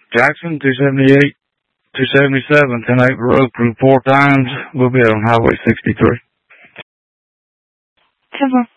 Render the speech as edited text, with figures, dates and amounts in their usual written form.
Jackson, 278, 277, 10-8 road crew 4 times. We'll be on Highway 63. 10-4.